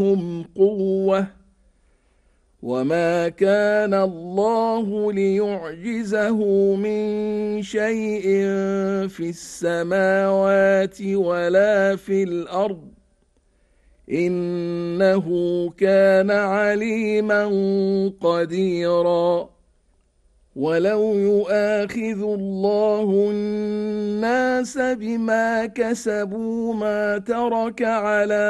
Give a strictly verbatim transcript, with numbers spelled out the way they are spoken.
هم قوة وما كان الله ليعجزه من شيء في السماوات ولا في الأرض إنه كان عليما قديرا. ولو يؤاخذ الله الناس بما كسبوا ما ترك على